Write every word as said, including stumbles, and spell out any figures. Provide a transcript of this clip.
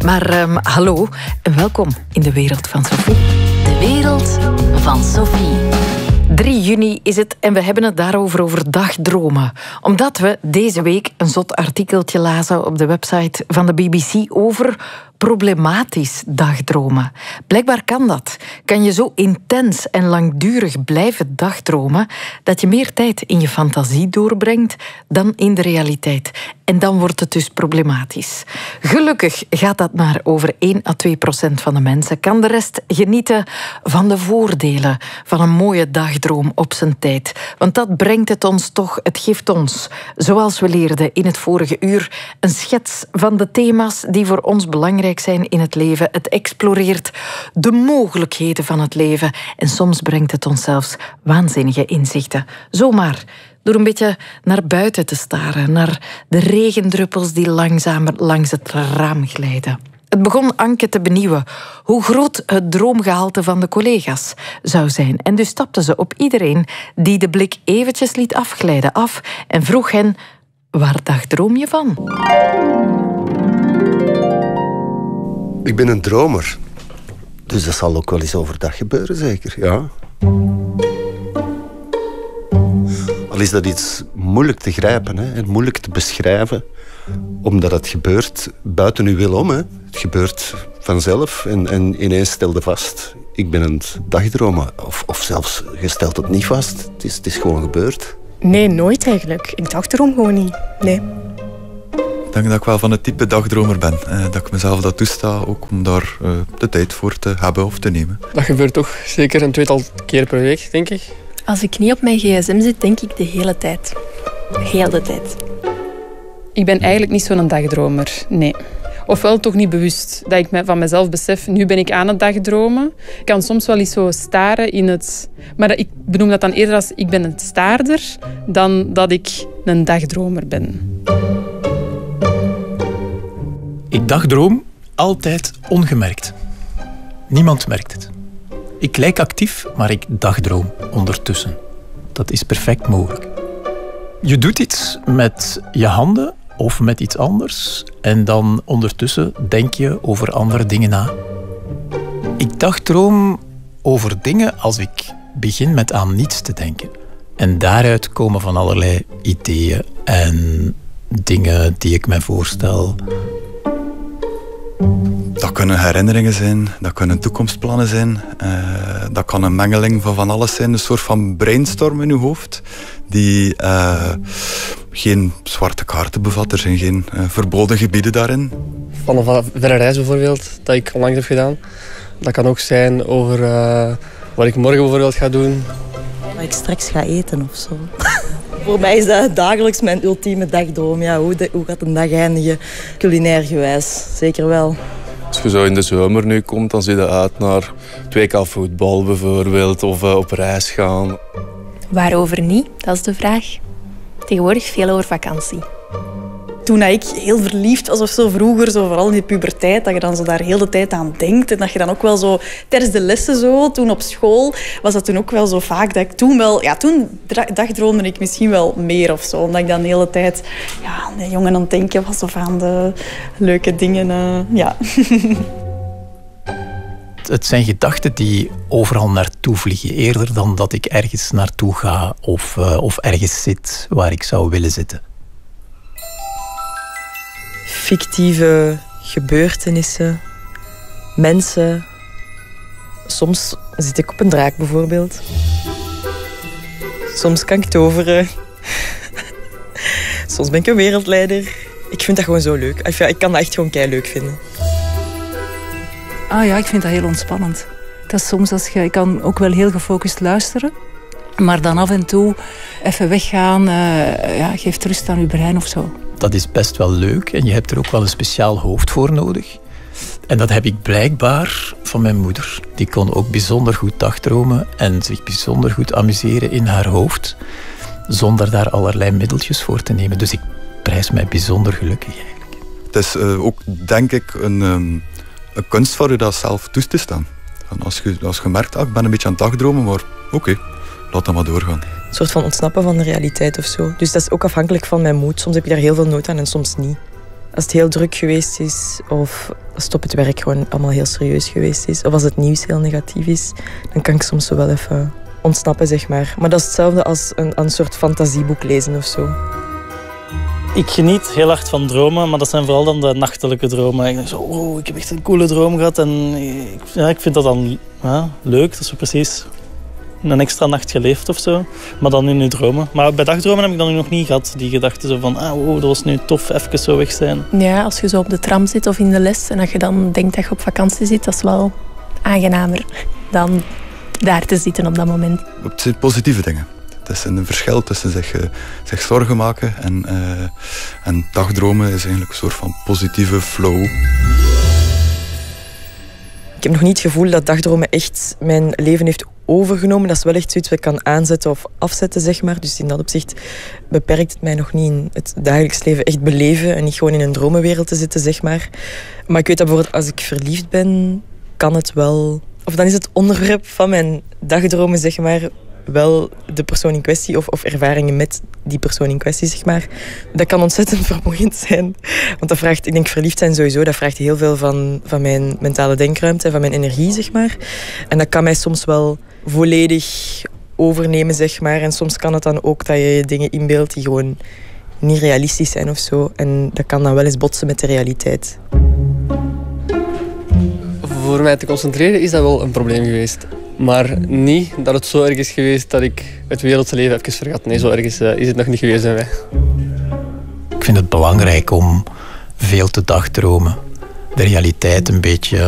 Maar um, hallo en welkom in de wereld van Sophie. De wereld van Sophie. drie juni is het en we hebben het daarover over dagdromen. Omdat we deze week een zot artikeltje lazen op de website van de B B C over problematisch dagdromen. Blijkbaar kan dat. Kan je zo intens en langdurig blijven dagdromen dat je meer tijd in je fantasie doorbrengt dan in de realiteit. En dan wordt het dus problematisch. Gelukkig gaat dat maar over één à twee procent van de mensen. Kan de rest genieten van de voordelen van een mooie dagdroom op zijn tijd. Want dat brengt het ons toch, het geeft ons, zoals we leerden in het vorige uur, een schets van de thema's die voor ons belangrijk zijn in het leven. Het exploreert de mogelijkheden van het leven. En soms brengt het ons zelfs waanzinnige inzichten. Zomaar door een beetje naar buiten te staren, naar de regendruppels die langzamer langs het raam glijden. Het begon Anke te benieuwen hoe groot het droomgehalte van de collega's zou zijn. En dus stapte ze op iedereen die de blik eventjes liet afglijden af en vroeg hen: waar dagdroom je van? Ik ben een dromer. Dus dat zal ook wel eens overdag gebeuren, zeker, ja. Al is dat iets moeilijk te grijpen, hè, en moeilijk te beschrijven, omdat het gebeurt buiten uw wil om. Hè. Het gebeurt vanzelf en, en ineens stelde vast: ik ben aan het dagdromen. Of, of zelfs, je stelt het niet vast. Het is, het is gewoon gebeurd. Nee, nooit eigenlijk. Ik dagdroom gewoon niet. Nee. Ik denk dat ik wel van het type dagdromer ben. Eh, dat ik mezelf dat toesta, ook om daar uh, de tijd voor te hebben of te nemen. Dat gebeurt toch zeker een tweetal keer per week, denk ik. Als ik niet op mijn gsm zit, denk ik de hele tijd. De hele tijd. Ik ben eigenlijk niet zo'n dagdromer, nee. Ofwel toch niet bewust. Dat ik van mezelf besef, nu ben ik aan het dagdromen. Ik kan soms wel eens zo staren in het... Maar ik benoem dat dan eerder als ik ben een staarder dan dat ik een dagdromer ben. Ik dagdroom altijd ongemerkt. Niemand merkt het. Ik lijk actief, maar ik dagdroom ondertussen. Dat is perfect mogelijk. Je doet iets met je handen of met iets anders en dan ondertussen denk je over andere dingen na. Ik dagdroom over dingen als ik begin met aan niets te denken. En daaruit komen van allerlei ideeën en dingen die ik me voorstel. Dat kunnen herinneringen zijn, dat kunnen toekomstplannen zijn. Uh, dat kan een mengeling van van alles zijn. Een soort van brainstorm in uw hoofd. Die uh, geen zwarte kaarten bevat. Er zijn geen uh, verboden gebieden daarin. Van een verre reis bijvoorbeeld, dat ik onlangs heb gedaan. Dat kan ook zijn over uh, wat ik morgen bijvoorbeeld ga doen. Wat ik straks ga eten of zo. Voor mij is dat dagelijks mijn ultieme dagdroom. Ja, hoe, de, hoe gaat een dag eindigen? Culinair gewijs, zeker wel. Als je zo in de zomer nu komt, dan zie je uit naar twee K voetbal bijvoorbeeld, of uh, op reis gaan. Waarover niet? Dat is de vraag. Tegenwoordig veel over vakantie. Toen ik heel verliefd was of zo vroeger, zo vooral in de puberteit, dat je dan zo daar heel de tijd aan denkt. En dat je dan ook wel zo, tijdens de lessen zo, toen op school, was dat toen ook wel zo vaak dat ik toen wel... Ja, toen dagdroomde ik misschien wel meer of zo. Omdat ik dan de hele tijd ja, aan de jongen aan het denken was of aan de leuke dingen. Uh, ja. Het zijn gedachten die overal naartoe vliegen. Eerder dan dat ik ergens naartoe ga of, uh, of ergens zit waar ik zou willen zitten. Fictieve gebeurtenissen, mensen. Soms zit ik op een draak bijvoorbeeld. Soms kan ik toveren. Soms ben ik een wereldleider. Ik vind dat gewoon zo leuk. Ik kan dat echt gewoon keileuk vinden. Ah ja, ik vind dat heel ontspannend. Dat is soms als je, ik kan ook wel heel gefocust luisteren. Maar dan af en toe even weggaan, uh, ja, geeft rust aan je brein of zo. Dat is best wel leuk en je hebt er ook wel een speciaal hoofd voor nodig. En dat heb ik blijkbaar van mijn moeder. Die kon ook bijzonder goed dagdromen en zich bijzonder goed amuseren in haar hoofd, zonder daar allerlei middeltjes voor te nemen. Dus ik prijs mij bijzonder gelukkig eigenlijk. Het is uh, ook, denk ik, een, um, een kunst voor je dat zelf toe te staan. Als je, als je merkt, ah, ik ben een beetje aan het dagdromen, maar oké, okay, laat dat maar doorgaan. Een soort van ontsnappen van de realiteit of zo. Dus dat is ook afhankelijk van mijn moed. Soms heb je daar heel veel nood aan en soms niet. Als het heel druk geweest is of als het op het werk gewoon allemaal heel serieus geweest is of als het nieuws heel negatief is, dan kan ik soms zo wel even ontsnappen, zeg maar. Maar dat is hetzelfde als een, een soort fantasieboek lezen of zo. Ik geniet heel hard van dromen, maar dat zijn vooral dan de nachtelijke dromen. Ik denk zo, oh, ik heb echt een coole droom gehad en ik, ja, ik vind dat dan ja, leuk. Dat is zo precies een extra nacht geleefd of zo, maar dan in je dromen. Maar bij dagdromen heb ik dan nog niet gehad, die gedachte zo van, ah, oh, dat was nu tof, even zo weg zijn. Ja, als je zo op de tram zit of in de les en dat je dan denkt dat je op vakantie zit, dat is wel aangenamer dan daar te zitten op dat moment. Het zijn positieve dingen. Het is een verschil tussen zich, uh, zich zorgen maken en, uh, en dagdromen is eigenlijk een soort van positieve flow. Ik heb nog niet het gevoel dat dagdromen echt mijn leven heeft overgenomen. Dat is wel echt zoiets wat ik kan aanzetten of afzetten, zeg maar. Dus in dat opzicht beperkt het mij nog niet in het dagelijks leven echt beleven en niet gewoon in een dromenwereld te zitten, zeg maar. Maar ik weet dat bijvoorbeeld als ik verliefd ben, kan het wel... Of dan is het onderwerp van mijn dagdromen, zeg maar, wel de persoon in kwestie of, of ervaringen met die persoon in kwestie, zeg maar. Dat kan ontzettend vermoeiend zijn. Want dat vraagt, ik denk verliefd zijn sowieso, dat vraagt heel veel van, van mijn mentale denkruimte en van mijn energie, zeg maar. En dat kan mij soms wel volledig overnemen, zeg maar. En soms kan het dan ook dat je je dingen inbeeldt die gewoon niet realistisch zijn of zo. En dat kan dan wel eens botsen met de realiteit. Voor mij te concentreren is dat wel een probleem geweest. Maar niet dat het zo erg is geweest dat ik het wereldse leven even vergat. Nee, zo erg is, uh, is het nog niet geweest bij mij. Ik vind het belangrijk om veel te dagdromen. De realiteit een beetje